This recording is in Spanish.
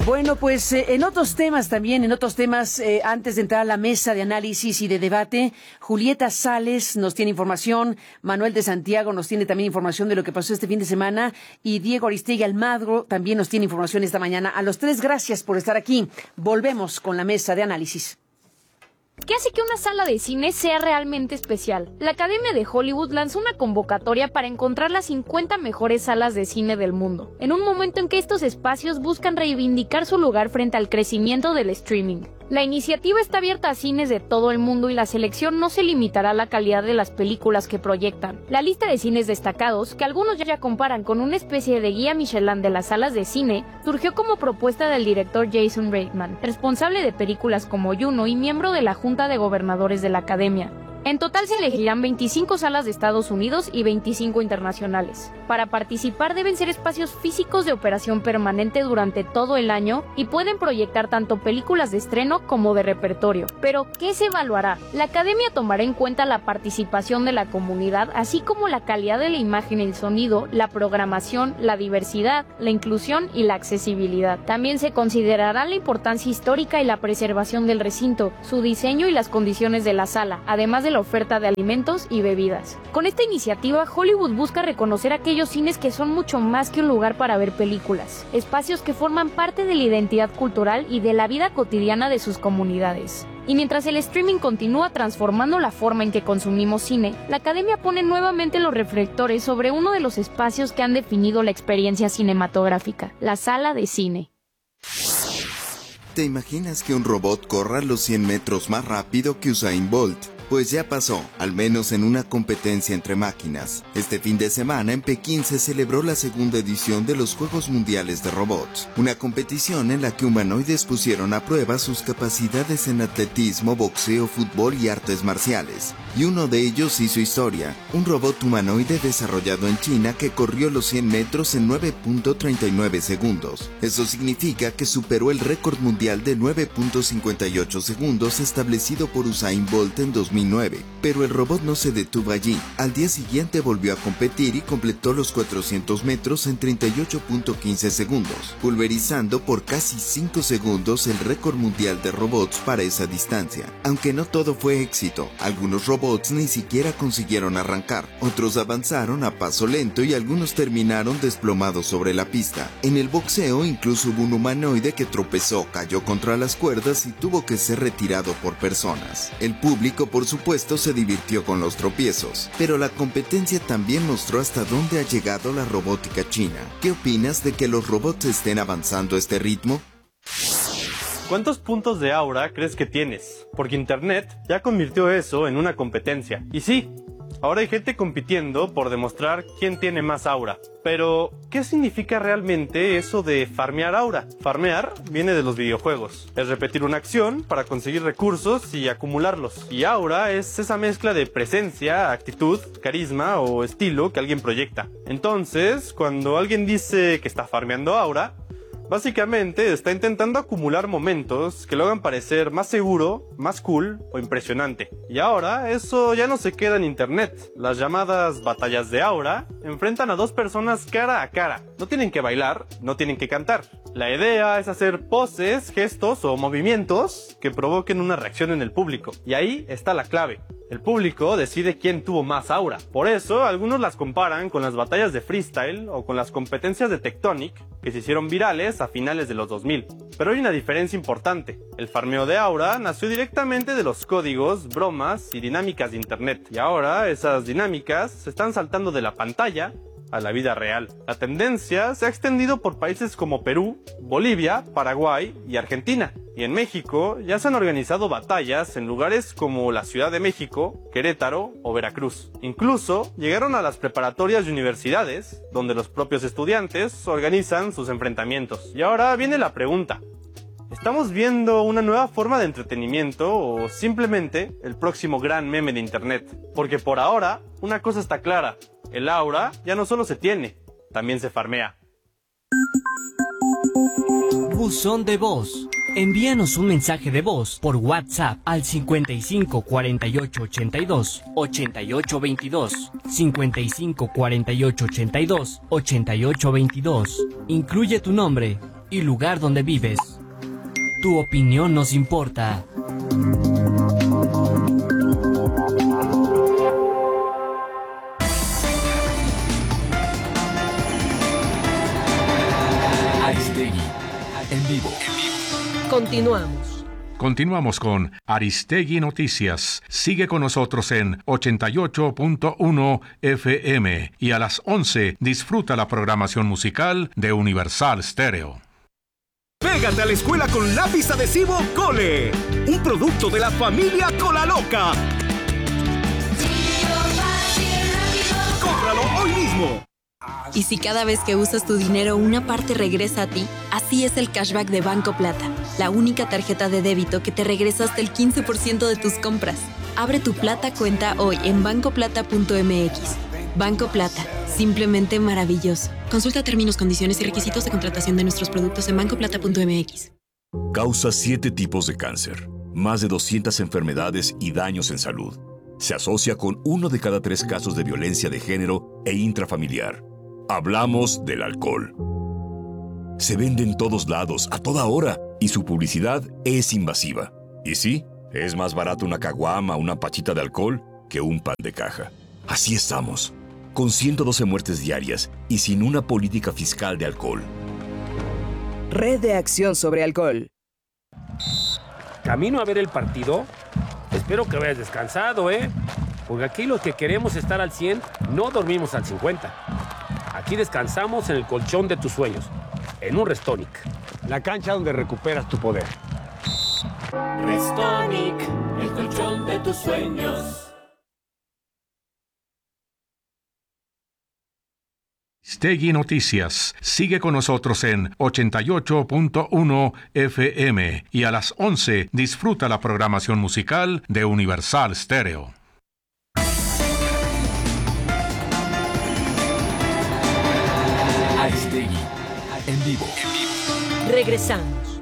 Bueno, pues en otros temas, antes de entrar a la mesa de análisis y de debate, Julieta Sales nos tiene información, Manuel de Santiago nos tiene también información de lo que pasó este fin de semana y Diego Aristegui Almagro también nos tiene información esta mañana. A los tres, gracias por estar aquí. Volvemos con la mesa de análisis. ¿Qué hace que una sala de cine sea realmente especial? La Academia de Hollywood lanzó una convocatoria para encontrar las 50 mejores salas de cine del mundo, en un momento en que estos espacios buscan reivindicar su lugar frente al crecimiento del streaming. La iniciativa está abierta a cines de todo el mundo y la selección no se limitará a la calidad de las películas que proyectan. La lista de cines destacados, que algunos ya comparan con una especie de guía Michelin de las salas de cine, surgió como propuesta del director Jason Reitman, responsable de películas como Juno y miembro de la Junta de Gobernadores de la Academia. En total se elegirán 25 salas de Estados Unidos y 25 internacionales. Para participar deben ser espacios físicos de operación permanente durante todo el año y pueden proyectar tanto películas de estreno como de repertorio. Pero, ¿qué se evaluará? La Academia tomará en cuenta la participación de la comunidad, así como la calidad de la imagen y el sonido, la programación, la diversidad, la inclusión y la accesibilidad. También se considerará la importancia histórica y la preservación del recinto, su diseño y las condiciones de la sala, además de la oferta de alimentos y bebidas. Con esta iniciativa, Hollywood busca reconocer aquellos cines que son mucho más que un lugar para ver películas, espacios que forman parte de la identidad cultural y de la vida cotidiana de sus comunidades. Y mientras el streaming continúa transformando la forma en que consumimos cine, la Academia pone nuevamente los reflectores sobre uno de los espacios que han definido la experiencia cinematográfica, la sala de cine. ¿Te imaginas que un robot corra los 100 metros más rápido que Usain Bolt? Pues ya pasó, al menos en una competencia entre máquinas. Este fin de semana en Pekín se celebró la segunda edición de los Juegos Mundiales de Robots, una competición en la que humanoides pusieron a prueba sus capacidades en atletismo, boxeo, fútbol y artes marciales. Y uno de ellos hizo historia, un robot humanoide desarrollado en China que corrió los 100 metros en 9.39 segundos. Eso significa que superó el récord mundial de 9.58 segundos establecido por Usain Bolt en 2009, pero el robot no se detuvo allí. Al día siguiente volvió a competir y completó los 400 metros en 38.15 segundos, pulverizando por casi 5 segundos el récord mundial de robots para esa distancia. Aunque no todo fue éxito, algunos robots ni siquiera consiguieron arrancar, otros avanzaron a paso lento y algunos terminaron desplomados sobre la pista. En el boxeo incluso hubo un humanoide que tropezó, cayó contra las cuerdas y tuvo que ser retirado por personas. El público, por supuesto, se divirtió con los tropiezos, pero la competencia también mostró hasta dónde ha llegado la robótica china. ¿Qué opinas de que los robots estén avanzando a este ritmo? ¿Cuántos puntos de aura crees que tienes? Porque Internet ya convirtió eso en una competencia. Y sí, ahora hay gente compitiendo por demostrar quién tiene más aura. Pero, ¿qué significa realmente eso de farmear aura? Farmear viene de los videojuegos. Es repetir una acción para conseguir recursos y acumularlos. Y aura es esa mezcla de presencia, actitud, carisma o estilo que alguien proyecta. Entonces, cuando alguien dice que está farmeando aura, básicamente está intentando acumular momentos que lo hagan parecer más seguro, más cool o impresionante. Y ahora eso ya no se queda en internet. Las llamadas batallas de aura enfrentan a dos personas cara a cara. No tienen que bailar, no tienen que cantar. La idea es hacer poses, gestos o movimientos que provoquen una reacción en el público. Y ahí está la clave. El público decide quién tuvo más aura. Por eso, algunos las comparan con las batallas de freestyle o con las competencias de Tectonic que se hicieron virales a finales de los 2000. Pero hay una diferencia importante. El farmeo de aura nació directamente de los códigos, bromas y dinámicas de internet. Y ahora esas dinámicas se están saltando de la pantalla a la vida real. La tendencia se ha extendido por países como Perú, Bolivia, Paraguay y Argentina. Y en México ya se han organizado batallas en lugares como la Ciudad de México, Querétaro o Veracruz. Incluso llegaron a las preparatorias y universidades, donde los propios estudiantes organizan sus enfrentamientos. Y ahora viene la pregunta: ¿estamos viendo una nueva forma de entretenimiento o simplemente el próximo gran meme de internet? Porque por ahora, una cosa está clara: el aura ya no solo se tiene, también se farmea. Buzón de voz. Envíanos un mensaje de voz por WhatsApp al 55 48 82 88 22, 55 48 82 88 22. Incluye tu nombre y lugar donde vives. Tu opinión nos importa. Aristegui, en vivo. Continuamos con Aristegui Noticias. Sigue con nosotros en 88.1 FM y a las 11 disfruta la programación musical de Universal Stereo. Pégate a la escuela con lápiz adhesivo Cole, un producto de la familia Cola Loca. ¡Cómpralo hoy mismo! Y si cada vez que usas tu dinero una parte regresa a ti, así es el cashback de Banco Plata, la única tarjeta de débito que te regresa hasta el 15% de tus compras. Abre tu Plata cuenta hoy en bancoplata.mx. Banco Plata, simplemente maravilloso. Consulta términos, condiciones y requisitos de contratación de nuestros productos en bancoplata.mx. Causa 7 tipos de cáncer, más de 200 enfermedades y daños en salud. Se asocia con 1 de cada 3 casos de violencia de género e intrafamiliar. Hablamos del alcohol. Se vende en todos lados, a toda hora, y su publicidad es invasiva. Y sí, es más barato una caguama o una pachita de alcohol que un pan de caja. Así estamos, con 112 muertes diarias y sin una política fiscal de alcohol. Red de Acción sobre Alcohol. ¿Camino a ver el partido? Espero que vayas descansado, Porque aquí los que queremos estar al 100 no dormimos al 50. Aquí descansamos en el colchón de tus sueños, en un Restonic. La cancha donde recuperas tu poder. Restonic, el colchón de tus sueños. Aristegui Noticias. Sigue con nosotros en 88.1 FM y a las 11 disfruta la programación musical de Universal Stereo. Aristegui, en vivo. Regresamos.